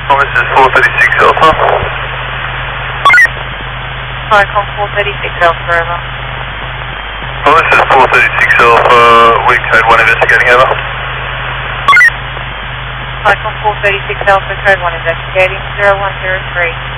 Oh, this is 436 Alpha. Icon 436 Alpha, over. Oh, this is 436 Alpha, wing code 1 investigating, over. Icon 436 Alpha, code 1 investigating, 0103.